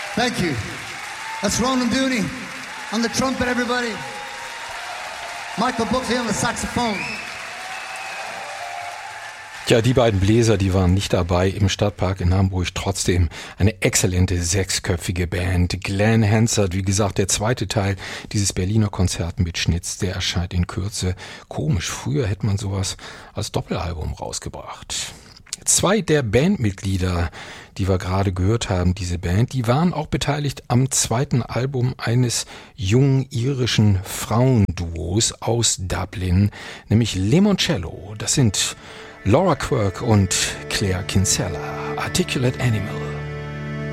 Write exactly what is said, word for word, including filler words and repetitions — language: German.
Thank you. That's Ronan Dooney on the trumpet, everybody. Michael Buckley on the saxophone. Ja, die beiden Bläser, die waren nicht dabei im Stadtpark in Hamburg. Trotzdem eine exzellente sechsköpfige Band. Glenn Hansard, wie gesagt, der zweite Teil dieses Berliner Konzert mit Schnitz, der erscheint in Kürze. Komisch, früher hätte man sowas als Doppelalbum rausgebracht. Zwei der Bandmitglieder, die wir gerade gehört haben, diese Band, die waren auch beteiligt am zweiten Album eines jungen irischen Frauenduos aus Dublin, nämlich Limoncello. Das sind Laura Quirk und Claire Kinsella. Articulate Animal.